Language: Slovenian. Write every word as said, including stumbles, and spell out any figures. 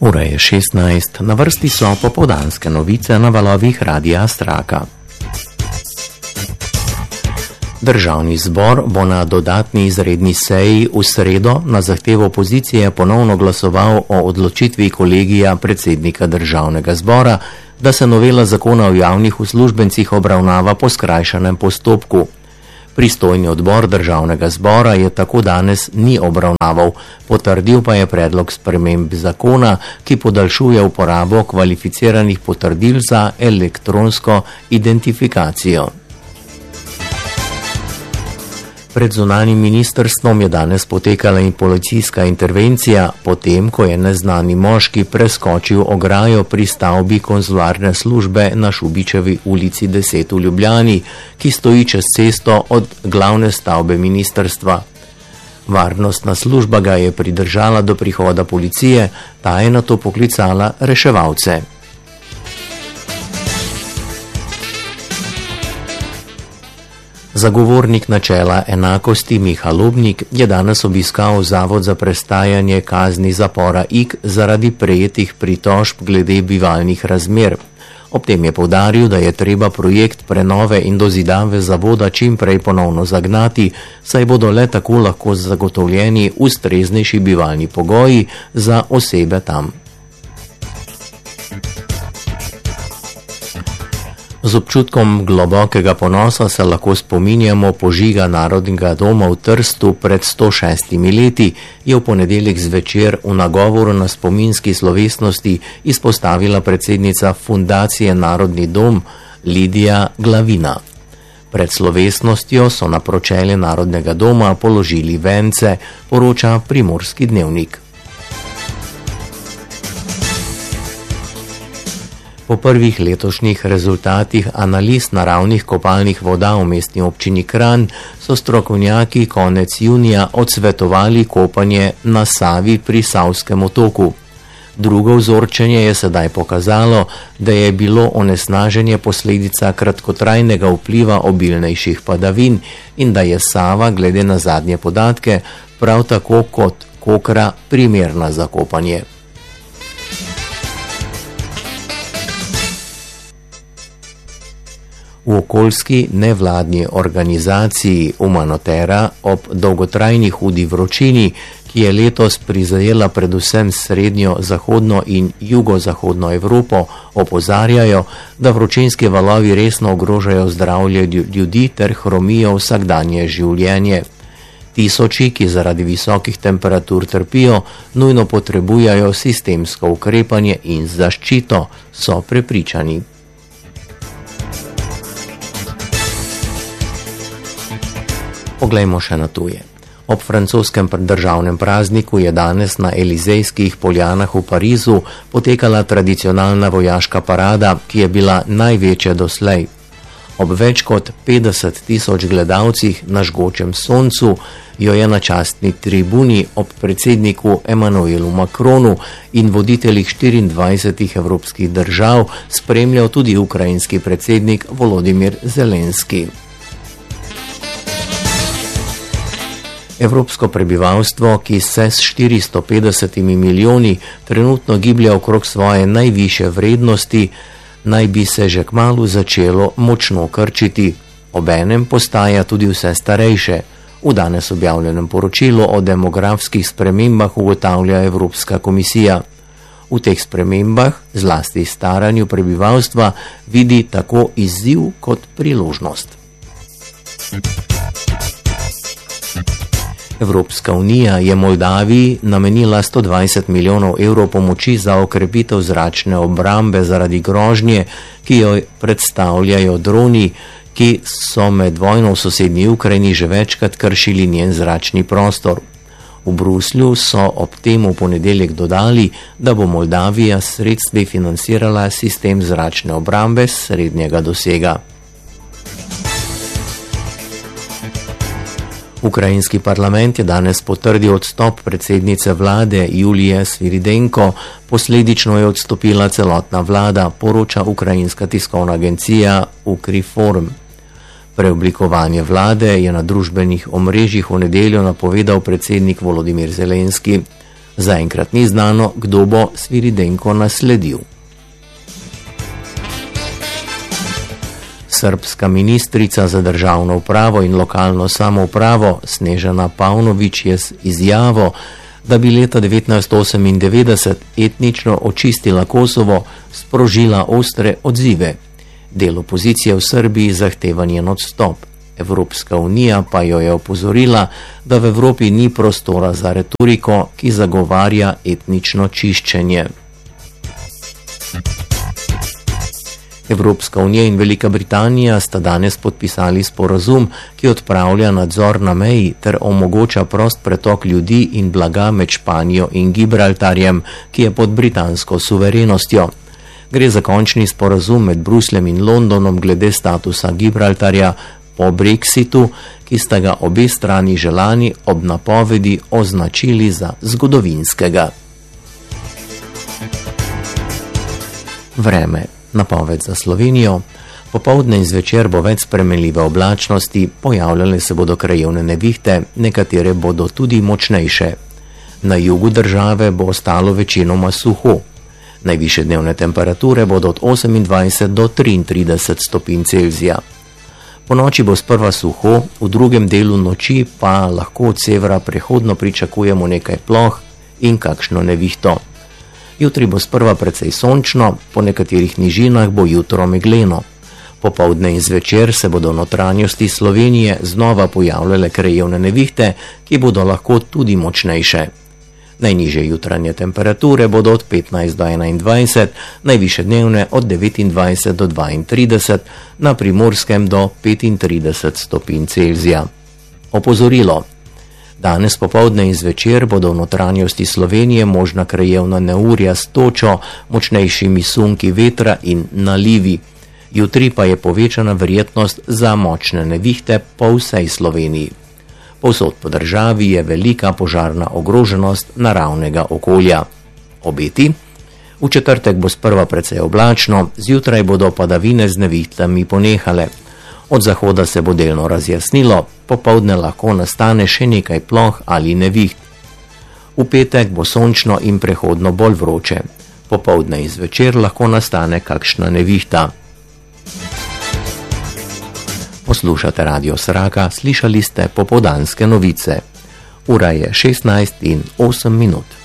Ura je šestnajst, na vrsti so popoldanske novice na valovih Radia Straka. Državni zbor bo na dodatni izredni seji v sredo na zahtevo opozicije ponovno glasoval o odločitvi kolegija predsednika državnega zbora, da se novela zakona o javnih uslužbencih obravnava po skrajšanem postopku. Pristojni odbor državnega zbora je tako danes ni obravnaval, potrdil pa je predlog sprememb zakona, ki podaljšuje uporabo kvalificiranih potrdil za elektronsko identifikacijo. Pred zunanjim ministrstvom je danes potekala in policijska intervencija, potem ko je neznani moški preskočil ograjo pri stavbi konzularne službe na Šubičevi ulici deset v Ljubljani, ki stoji čez cesto od glavne stavbe ministrstva. Varnostna služba ga je pridržala do prihoda policije, ta je nato poklicala reševalce. Zagovornik načela enakosti Miha Lobnik je danes obiskal Zavod za prestajanje kazni zapora Ig zaradi prejetih pritožb glede bivalnih razmer. Ob tem je poudaril, da je treba projekt prenove in dozidave zavoda čim prej ponovno zagnati, saj bodo le tako lahko zagotovljeni ustreznejši bivalni pogoji za osebe tam. Z občutkom globokega ponosa se lahko spominjamo požiga Narodnega doma v Trstu pred sto šestimi leti, je v ponedeljek zvečer v nagovoru na spominski slovesnosti izpostavila predsednica Fundacije Narodni dom Lidija Glavina. Pred slovesnostjo so na pročelje Narodnega doma položili vence, poroča Primorski dnevnik. Po prvih letošnjih rezultatih analiz naravnih kopalnih voda v mestni občini Kranj so strokovnjaki konec junija odsvetovali kopanje na Savi pri Savskem otoku. Drugo vzorčenje je sedaj pokazalo, da je bilo onesnaženje posledica kratkotrajnega vpliva obilnejših padavin in da je Sava, glede na zadnje podatke, prav tako kot Kokra primerna za kopanje. V okoljski nevladni organizaciji Umanotera ob dolgotrajni hudi vročini, ki je letos prizadela predvsem srednjo, zahodno in jugozahodno Evropo, opozarjajo, da vročinski valovi resno ogrožajo zdravje ljudi ter hromijo vsakdanje življenje. Tisoči, ki zaradi visokih temperatur trpijo, nujno potrebujejo sistemsko ukrepanje in zaščito, so prepričani. Poglejmo še na tuje. Ob francoskem državnem prazniku je danes na Elizejskih poljanah v Parizu potekala tradicionalna vojaška parada, ki je bila največja doslej. Ob več kot petdeset tisoč gledalcih na žgočem soncu jo je na častni tribuni ob predsedniku Emmanuelu Macronu in voditeljih štiriindvajsetih evropskih držav spremljal tudi ukrajinski predsednik Volodimir Zelenski. Evropsko prebivalstvo, ki se s štiristo petdesetimi milijoni trenutno giblje okrog svoje najvišje vrednosti, naj bi se že kmalu začelo močno krčiti. Obenem postaja tudi vse starejše. V danes objavljenem poročilu o demografskih spremembah ugotavlja Evropska komisija. V teh spremembah, zlasti staranju prebivalstva, vidi tako izziv kot priložnost. Evropska unija je Moldaviji namenila sto dvajset milijonov evrov pomoči za okrepitev zračne obrambe zaradi grožnje, ki jo predstavljajo droni, ki so med vojno v sosednji Ukrajini že večkrat kršili njen zračni prostor. V Bruslju so ob tem v ponedeljek dodali, da bo Moldavija s sredstvi financirala sistem zračne obrambe srednjega dosega. Ukrajinski parlament je danes potrdil odstop predsednice vlade Julije Sviridenko, posledično je odstopila celotna vlada, poroča ukrajinska tiskovna agencija Ukriform. Preoblikovanje vlade je na družbenih omrežjih v nedeljo napovedal predsednik Volodimir Zelenski. Zaenkrat ni znano, kdo bo Sviridenko nasledil. Srbska ministrica za državno upravo in lokalno samoupravo Snežana Pavnović je z izjavo, da bi leta devetnajststo osemindevetdeset etnično očistila Kosovo, sprožila ostre odzive. Del opozicije v Srbiji zahteva njen odstop. Evropska unija pa jo je opozorila, da v Evropi ni prostora za retoriko, ki zagovarja etnično čiščenje. Evropska unija in Velika Britanija sta danes podpisali sporazum, ki odpravlja nadzor na meji ter omogoča prost pretok ljudi in blaga med Španijo in Gibraltarjem, ki je pod britansko suverenostjo. Gre za končni sporazum med Brusljem in Londonom glede statusa Gibraltarja po Brexitu, ki sta ga obe strani že lani ob napovedi označili za zgodovinskega. Vreme. Napoved za Slovenijo. Popoldne in zvečer bo več spremenljive oblačnosti, pojavljale se bodo krajevne nevihte, nekatere bodo tudi močnejše. Na jugu države bo ostalo večinoma suho. Najvišje dnevne temperature bodo od osemindvajset do triintrideset stopinj Celzija. Po noči bo sprva suho, v drugem delu noči pa lahko od severa prehodno pričakujemo nekaj ploh in kakšno nevihto. Jutri bo sprva precej sončno, po nekaterih nižinah bo jutro megleno. Popoldne in zvečer se bodo v notranjosti Slovenije znova pojavljale krajevne nevihte, ki bodo lahko tudi močnejše. Najnižje jutranje temperature bodo od petnajst do enaindvajset, najvišje dnevne od devetindvajset do dvaintrideset, na Primorskem do petintrideset stopinj Celzija. Opozorilo. Danes popoldne in zvečer bodo v notranjosti Slovenije možna krajevna neurja s točo, močnejšimi sunki vetra in nalivi. Jutri pa je povečana verjetnost za močne nevihte po vsej Sloveniji. Povsod po državi je velika požarna ogroženost naravnega okolja. Obeti? V četrtek bo sprva precej oblačno, zjutraj bodo padavine z nevihtami ponehale. Od zahoda se bo delno razjasnilo, popoldne lahko nastane še nekaj ploh ali neviht. V petek bo sončno in prehodno bolj vroče. Popoldne in zvečer lahko nastane kakšna nevihta. Poslušate Radio Sraka, slišali ste popoldanske novice. Ura je šestnajst in osem minut.